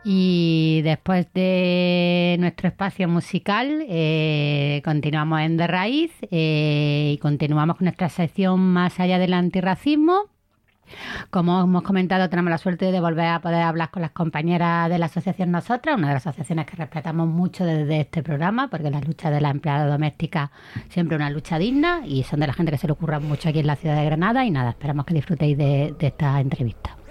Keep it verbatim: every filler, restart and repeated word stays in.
Y después de nuestro espacio musical, eh, continuamos en De Raíz eh, y continuamos con nuestra sección Más allá del antirracismo. Como hemos comentado, tenemos la suerte de volver a poder hablar con las compañeras de la asociación Nosotras, una de las asociaciones que respetamos mucho desde este programa, porque la lucha de la empleada doméstica siempre es una lucha digna y son de la gente que se le ocurra mucho aquí en la ciudad de Granada. Y nada, esperamos que disfrutéis de, de esta entrevista.